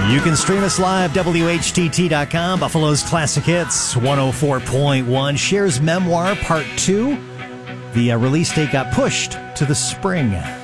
You can stream us live, WHTT.com, Buffalo's Classic Hits, 104.1, Cher's Memoir, Part 2. The release date got pushed to the spring.